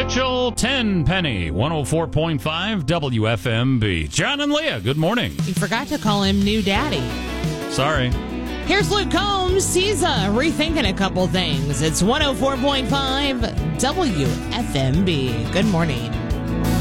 Mitchell Tenpenny, 104.5 WFMB. John and Leah, good morning. You forgot to call him New Daddy. Sorry. Here's Luke Combs. He's rethinking a couple things. It's 104.5 WFMB. Good morning.